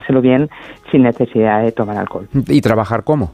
bien sin necesidad de tomar alcohol. ¿Y trabajar cómo?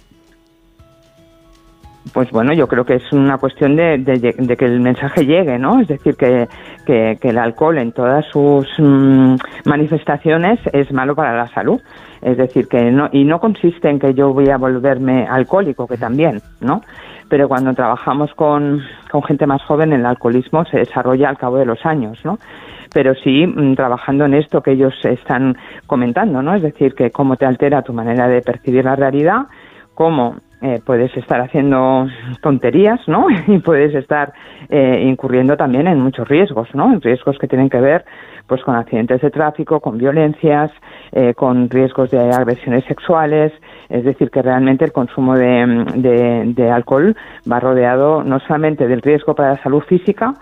Pues bueno, yo creo que es una cuestión de que el mensaje llegue, ¿no? Es decir, que el alcohol en todas sus manifestaciones es malo para la salud. Es decir, que no consiste en que yo voy a volverme alcohólico, que también, ¿no? Pero cuando trabajamos con gente más joven, el alcoholismo se desarrolla al cabo de los años, ¿no? Pero sí trabajando en esto que ellos están comentando, ¿no? Es decir, que cómo te altera tu manera de percibir la realidad, cómo puedes estar haciendo tonterías, ¿no? Y puedes estar incurriendo también en muchos riesgos, ¿no? Riesgos que tienen que ver pues con accidentes de tráfico, con violencias, con riesgos de agresiones sexuales. Es decir, que realmente el consumo de alcohol va rodeado no solamente del riesgo para la salud física,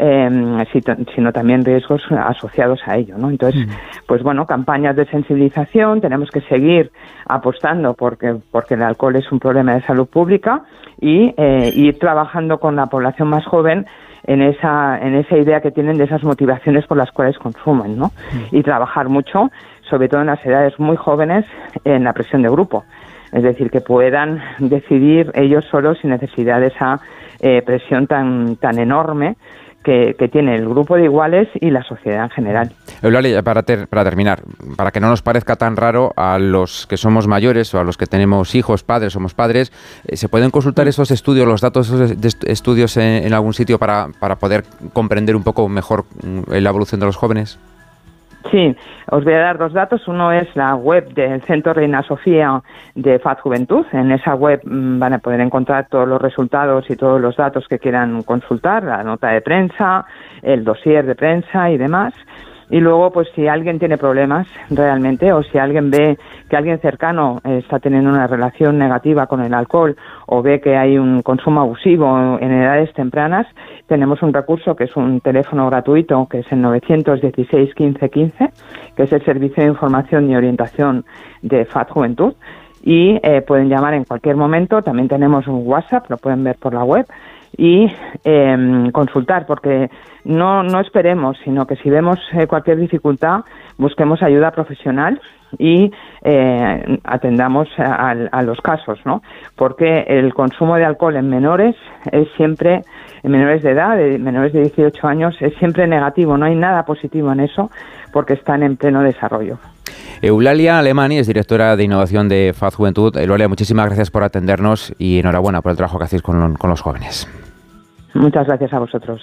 sino también riesgos asociados a ello, ¿no? Entonces, pues bueno, campañas de sensibilización, tenemos que seguir apostando porque el alcohol es un problema de salud pública y ir trabajando con la población más joven en esa idea que tienen de esas motivaciones por las cuales consumen, ¿no? Y trabajar mucho, sobre todo en las edades muy jóvenes, en la presión de grupo. Es decir, que puedan decidir ellos solos sin necesidad de esa presión tan enorme que tiene el grupo de iguales y la sociedad en general. Eulalia, para terminar, para que no nos parezca tan raro a los que somos mayores o a los que tenemos hijos, somos padres, ¿se pueden consultar esos estudios, los datos de estudios en algún sitio para poder comprender un poco mejor la evolución de los jóvenes? Sí, os voy a dar 2 datos. Uno es la web del Centro Reina Sofía de FAD Juventud. En esa web van a poder encontrar todos los resultados y todos los datos que quieran consultar, la nota de prensa, el dossier de prensa y demás. Y luego, pues si alguien tiene problemas realmente o si alguien ve que alguien cercano está teniendo una relación negativa con el alcohol o ve que hay un consumo abusivo en edades tempranas, tenemos un recurso que es un teléfono gratuito, que es el 916 15 15, que es el Servicio de Información y Orientación de FAD Juventud. Y pueden llamar en cualquier momento. También tenemos un WhatsApp, lo pueden ver por la web, y consultar, porque no esperemos, sino que si vemos cualquier dificultad, busquemos ayuda profesional y atendamos a los casos, ¿no? Porque el consumo de alcohol en menores es siempre, en menores de edad, menores de 18 años, es siempre negativo, no hay nada positivo en eso, porque están en pleno desarrollo. Eulalia Alemany es directora de innovación de FAD Juventud. Eulalia, muchísimas gracias por atendernos y enhorabuena por el trabajo que hacéis con los jóvenes. Muchas gracias a vosotros.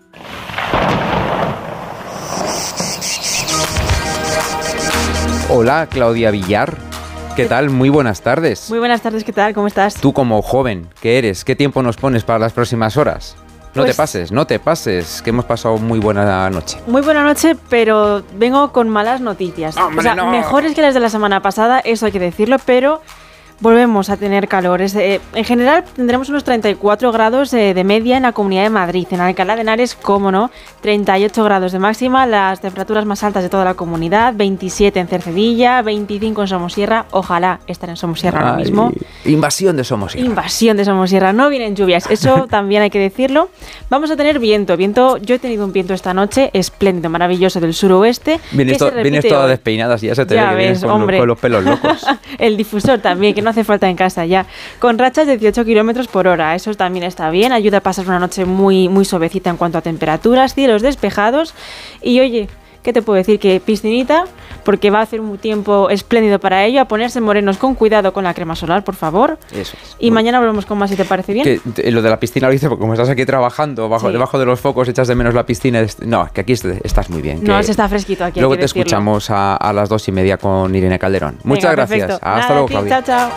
Hola, Claudia Villar. ¿Qué tal? Muy buenas tardes. Muy buenas tardes, ¿qué tal? ¿Cómo estás? Tú como joven, ¿qué eres? ¿Qué tiempo nos pones para las próximas horas? No te pases, que hemos pasado muy buena noche. Muy buena noche, pero vengo con malas noticias. ¡Hombre, no! Mejores que las de la semana pasada, eso hay que decirlo, pero volvemos a tener calores. En general tendremos unos 34 grados de media en la Comunidad de Madrid. En Alcalá de Henares, cómo no, 38 grados de máxima, las temperaturas más altas de toda la comunidad, 27 en Cercedilla, 25 en Somosierra. Ojalá estar en Somosierra ahora mismo. Invasión de Somosierra. Invasión de Somosierra. No vienen lluvias, eso también hay que decirlo. Vamos a tener viento. Yo he tenido un viento esta noche espléndido, maravilloso, del suroeste. Vienes toda despeinada, ya se te ve que vienes con los pelos locos. El difusor también, que no hace falta en casa ya. Con rachas de 18 kilómetros por hora, eso también está bien, ayuda a pasar una noche muy, muy suavecita en cuanto a temperaturas, cielos despejados y oye, ¿qué te puedo decir? Que piscinita, porque va a hacer un tiempo espléndido para ello, a ponerse morenos con cuidado con la crema solar, por favor. Eso es. Y mañana volvemos con más, si te parece bien. Que lo de la piscina lo dices porque como estás aquí trabajando, debajo de los focos, echas de menos la piscina. No, que aquí estás muy bien. No, se está fresquito aquí. Luego te escuchamos a las 2:30 con Irene Calderón. Muchas gracias. Perfecto. Hasta luego, Claudia. Chao.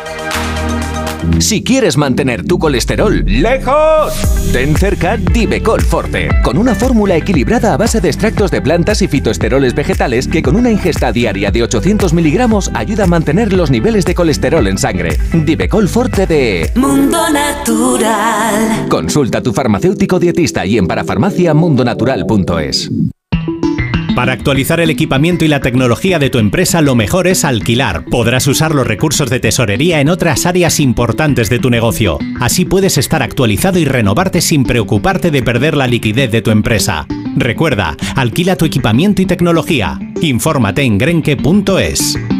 Si quieres mantener tu colesterol lejos, ten cerca Divecol Forte, con una fórmula equilibrada a base de extractos de plantas y fitoesteroles vegetales que con una ingesta diaria de 800 miligramos ayuda a mantener los niveles de colesterol en sangre. Divecol Forte de Mundo Natural. Consulta a tu farmacéutico dietista y en parafarmaciamundonatural.es. Para actualizar el equipamiento y la tecnología de tu empresa, lo mejor es alquilar. Podrás usar los recursos de tesorería en otras áreas importantes de tu negocio. Así puedes estar actualizado y renovarte sin preocuparte de perder la liquidez de tu empresa. Recuerda, alquila tu equipamiento y tecnología. Infórmate en grenke.es.